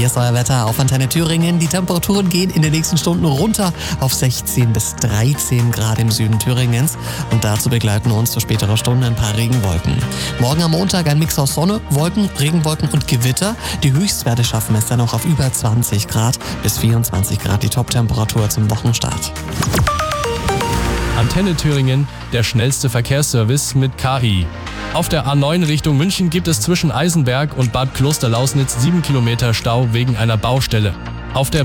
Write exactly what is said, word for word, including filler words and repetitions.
Hier ist euer Wetter auf Antenne Thüringen. Die Temperaturen gehen in den nächsten Stunden runter auf sechzehn bis dreizehn Grad im Süden Thüringens. Und dazu begleiten uns zu späterer Stunde ein paar Regenwolken. Morgen am Montag ein Mix aus Sonne, Wolken, Regenwolken und Gewitter. Die Höchstwerte schaffen es dann noch auf über zwanzig Grad bis vierundzwanzig Grad, die Top-Temperatur zum Wochenstart. Antenne Thüringen, der schnellste Verkehrsservice mit K I. Auf der A neun Richtung München gibt es zwischen Eisenberg und Bad Klosterlausnitz sieben Kilometer Stau wegen einer Baustelle. Auf der